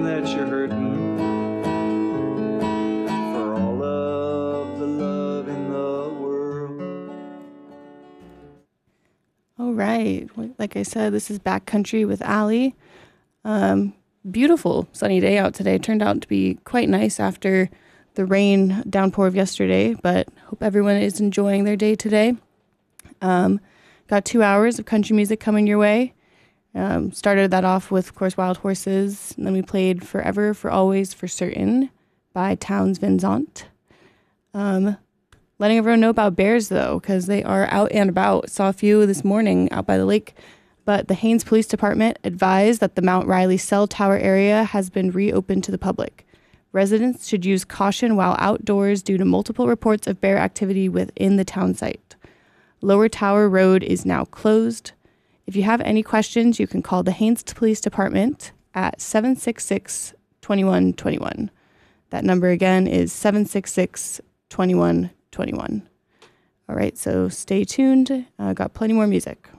that you're hurting, for all of the love in the world. All right. Like I said, this is Backcountry with Allie. Beautiful sunny day out today. Turned out to be quite nice after the rain downpour of yesterday, but hope everyone is enjoying their day today. Got 2 hours of country music coming your way. Started that off with, of course, Wild Horses, and then we played Forever, For Always, For Certain by Townes Van Zandt. Letting everyone know about bears, though, because they are out and about. Saw a few this morning out by the lake, but the Haines Police Department advised that the Mount Riley cell tower area has been reopened to the public. Residents should use caution while outdoors due to multiple reports of bear activity within the town site. Lower Tower Road is now closed. If you have any questions, you can call the Haines Police Department at 766-2121. That number again is 766-2121. All right, so stay tuned. Got plenty more music.